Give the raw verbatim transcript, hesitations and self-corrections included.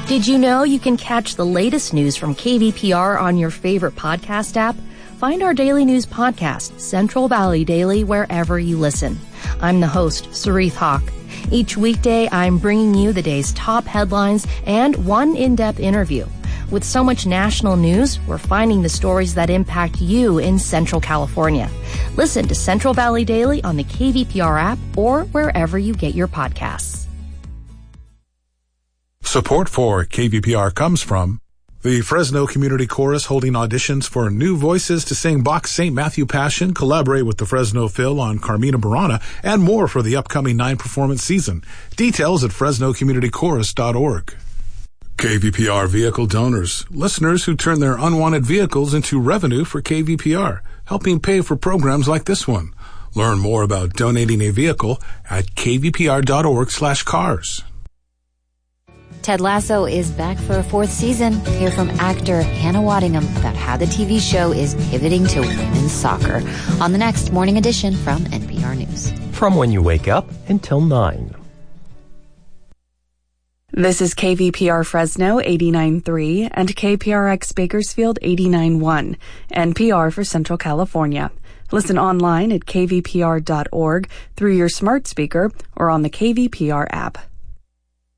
Did you know you can catch the latest news from K V P R on your favorite podcast app? Find our daily news podcast, Central Valley Daily, wherever you listen. I'm the host, Sarith Hawk. Each weekday, I'm bringing you the day's top headlines and one in-depth interview. With so much national news, we're finding the stories that impact you in Central California. Listen to Central Valley Daily on the K V P R app or wherever you get your podcasts. Support for K V P R comes from the Fresno Community Chorus, holding auditions for new voices to sing Bach's Saint Matthew Passion, collaborate with the Fresno Phil on Carmina Burana, and more for the upcoming nine-performance season. Details at fresno community chorus dot org. K V P R vehicle donors, listeners who turn their unwanted vehicles into revenue for K V P R, helping pay for programs like this one. Learn more about donating a vehicle at k v p r dot org slash cars. Ted Lasso is back for a fourth season. Hear from actor Hannah Waddingham about how the T V show is pivoting to women's soccer on the next Morning Edition from N P R News. From when you wake up until nine. This is K V P R Fresno eighty-nine point three and K P R X Bakersfield eighty-nine point one, N P R for Central California. Listen online at k v p r dot org, through your smart speaker, or on the K V P R app.